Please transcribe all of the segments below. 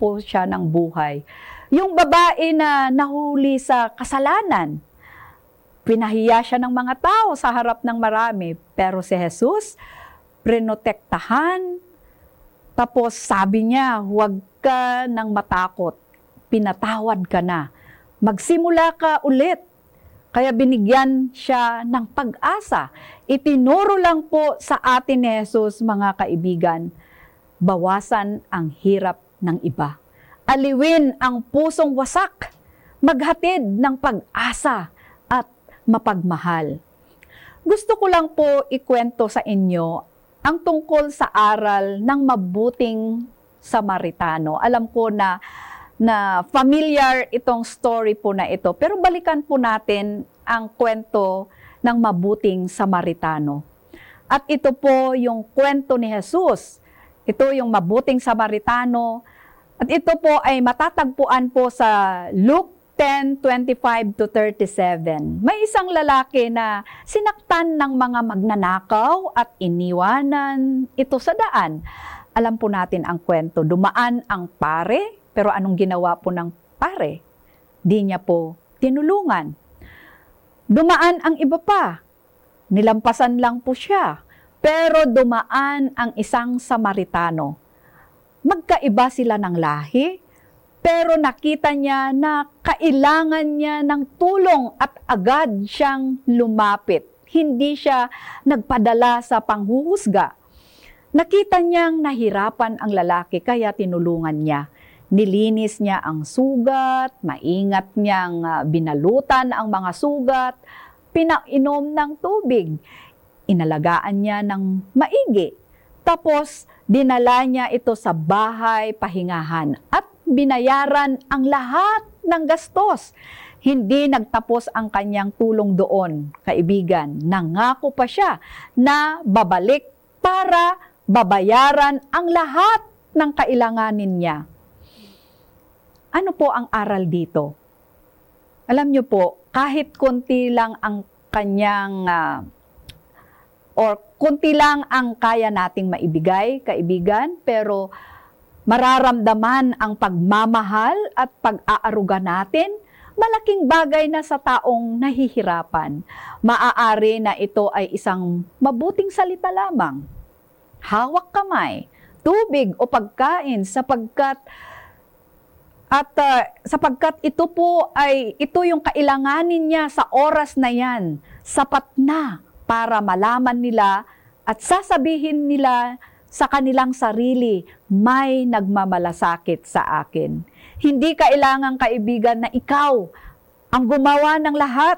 po siya ng buhay. Yung babae na nahuli sa kasalanan, pinahiya siya ng mga tao sa harap ng marami. Pero si Jesus, prinotektahan. Tapos sabi niya, huwag ka nang matakot. Pinatawad ka na. Magsimula ka ulit. Kaya binigyan siya ng pag-asa. Itinuro lang po sa atin ni Jesus, mga kaibigan, bawasan ang hirap ng iba. Aliwin ang pusong wasak. Maghatid ng pag-asa at mapagmahal. Gusto ko lang po ikwento sa inyo ang tungkol sa aral ng mabuting Samaritano. Alam ko na familiar itong story po na ito, pero balikan po natin ang kwento ng mabuting Samaritano. At ito po yung kwento ni Jesus. Ito yung mabuting Samaritano. At ito po ay matatagpuan po sa Luke 10:25-37. May isang lalaki na sinaktan ng mga magnanakaw at iniwanan ito sa daan. Alam po natin ang kwento. Dumaan ang pare, pero anong ginawa po ng pare? Di niya po tinulungan. Dumaan ang iba pa. Nilampasan lang po siya. Pero dumaan ang isang Samaritano. Magkaiba sila ng lahi, pero nakita niya na kailangan niya ng tulong at agad siyang lumapit. Hindi siya nagpadala sa panghuhusga. Nakita niyang nahirapan ang lalaki kaya tinulungan niya. Nilinis niya ang sugat, maingat niyang binalutan ang mga sugat, pinainom ng tubig, inalagaan niya ng maigi. Tapos, dinala niya ito sa bahay pahingahan at binayaran ang lahat ng gastos. Hindi nagtapos ang kanyang tulong doon, kaibigan. Nangako pa siya na babalik para babayaran ang lahat ng kailanganin niya. Ano po ang aral dito? Alam niyo po, kahit konti lang ang kanyang konti lang ang kaya nating maibigay, kaibigan, pero mararamdaman ang pagmamahal at pag-aaruga natin, malaking bagay na sa taong nahihirapan. Maaari na ito ay isang mabuting salita lamang. Hawak kamay, tubig o pagkain sapagkat ito yung kailanganin niya sa oras na yan, sapat na para malaman nila at sasabihin nila sa kanilang sarili, may nagmamalasakit sa akin. Hindi kailangan, kaibigan, na ikaw ang gumawa ng lahat.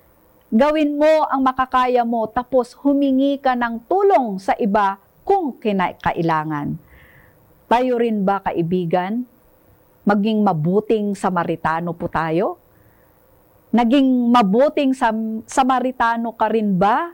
Gawin mo ang makakaya mo, tapos humingi ka ng tulong sa iba kung kailangan. Tayo rin ba, kaibigan, maging mabuting Samaritano po tayo? Naging mabuting Samaritano ka rin ba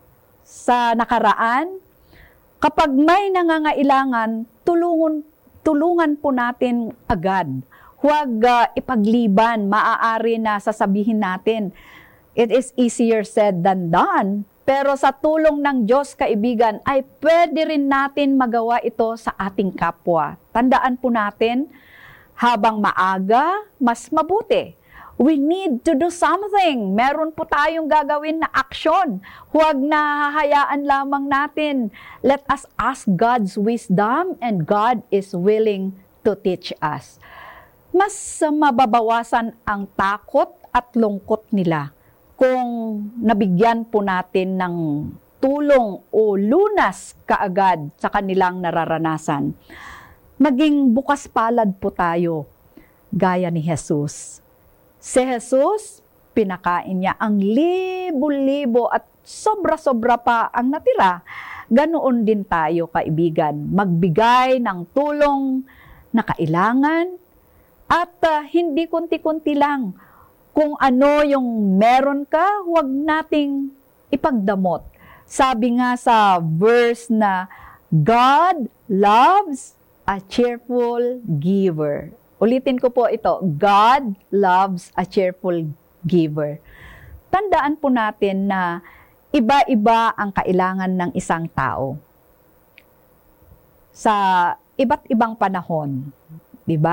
sa nakaraan? Kapag may nangangailangan, tulungan po natin agad. Huwag ipagliban. Maaari na sasabihin natin, it is easier said than done. Pero sa tulong ng Diyos, kaibigan, ay pwede rin natin magawa ito sa ating kapwa. Tandaan po natin, habang maaga, mas mabuti. We need to do something. Meron po tayong gagawin na aksyon. Huwag na hahayaan lamang natin. Let us ask God's wisdom and God is willing to teach us. Mas mababawasan ang takot at lungkot nila kung nabigyan po natin ng tulong o lunas kaagad sa kanilang nararanasan. Maging bukas palad po tayo, gaya ni Jesus. Si Jesus, pinakain niya ang libo-libo at sobra-sobra pa ang natira. Ganoon din tayo, kaibigan. Magbigay ng tulong na kailangan at hindi kunti-kunti lang. Kung ano yung meron ka, huwag nating ipagdamot. Sabi nga sa verse na, God loves a cheerful giver. Ulitin ko po ito, God loves a cheerful giver. Tandaan po natin na iba-iba ang kailangan ng isang tao sa iba't ibang panahon, 'di ba?